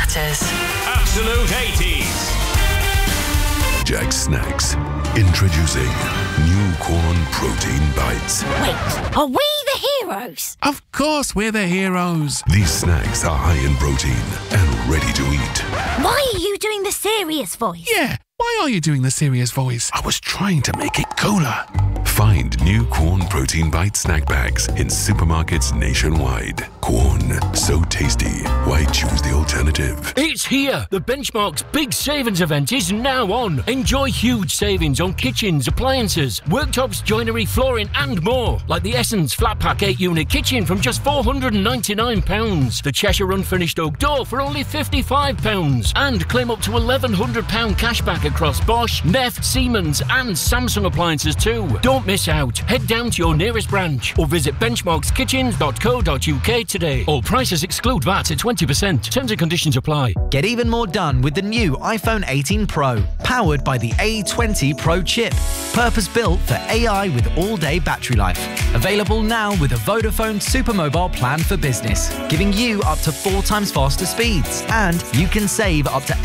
matters. Absolute 80s. Jack Snacks. Introducing new corn protein bites. Wait, are we the heroes? Of course we're the heroes. These snacks are high in protein and ready to eat. Why are you doing the serious voice? Yeah, why are you doing the serious voice? I was trying to make it cooler. Find new Corn Protein Bite snack bags in supermarkets nationwide. Corn, so tasty. Why choose the alternative? It's here! The Benchmark's big savings event is now on. Enjoy huge savings on kitchens, appliances, worktops, joinery, flooring and more. Like the Essence Flat Pack 8-unit kitchen from just £499. The Cheshire Unfinished Oak Door for only £55. And claim up to £1,100 cashback across Bosch, Neff, Siemens and Samsung appliances too. Don't miss out. Head down to your nearest branch or visit benchmarkskitchens.co.uk today. All prices exclude VAT at 20%. Terms and conditions apply. Get even more done with the new iPhone 18 Pro, powered by the A20 Pro chip. Purpose-built for AI with all-day battery life. Available now with a Vodafone Supermobile plan for business, giving you up to 4 times faster speeds. And you can save up to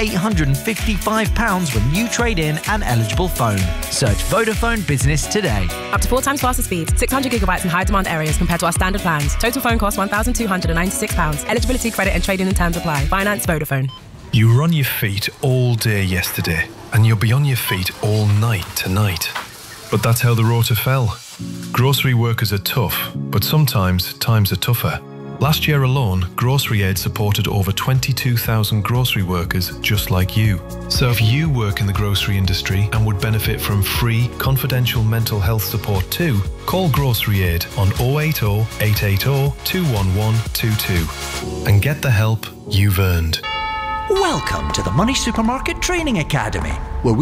£855 when you trade in an eligible phone. Search Vodafone Business today. Up to 4 times faster speeds, 600 gigabytes in high demand areas compared to our standard plans. Total phone cost £1,296. Eligibility, credit and trading and terms apply. Finance Vodafone. You were on your feet all day yesterday, and you'll be on your feet all night tonight. But that's how the rota fell. Grocery workers are tough, but sometimes times are tougher. Last year alone, Grocery Aid supported over 22,000 grocery workers just like you. So if you work in the grocery industry and would benefit from free, confidential mental health support too, call Grocery Aid on 080 880 21122 and get the help you've earned. Welcome to the Money Supermarket Training Academy, where